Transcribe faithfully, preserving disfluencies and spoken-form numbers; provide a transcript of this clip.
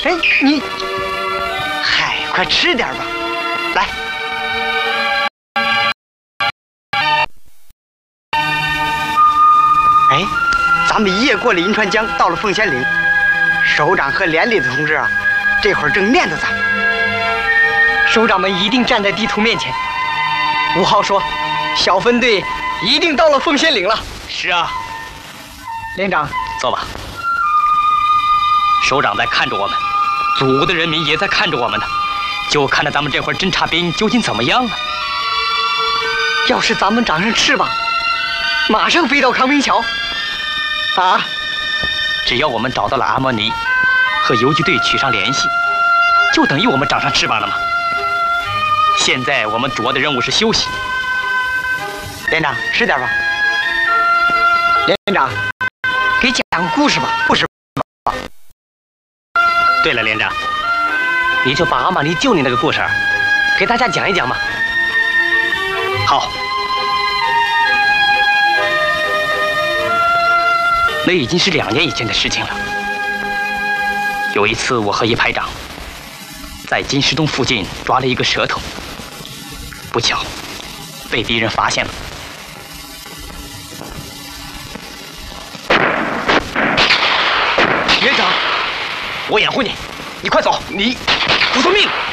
哎，你，嗨，快吃点吧，来。哎，咱们一夜过了银川江，到了凤仙岭，首长和连里的同志啊，这会儿正念着咱们。首长们一定站在地图面前。吴浩说，小分队一定到了凤仙岭了。 是啊， 连长， 坐吧。首长在看着我们，祖国的人民也在看着我们呢，就看着咱们这会儿侦察兵究竟怎么样啊？ 要是咱们长上翅膀，马上飞到康平桥。啊！ 只要我们找到了阿莫尼，和游击队取上联系，就等于我们长上翅膀了吗？现在我们主要的任务是休息。 连长，吃点吧。连长，给讲个故事吧，故事吧。 对了，连长，你就把阿玛尼救你那个故事给大家讲一讲嘛。好。那已经是两年以前的事情了。有一次，我和一排长在金石洞附近抓了一个蛇头，不巧被敌人发现了。连长，我掩护你，你快走！你，服从命令。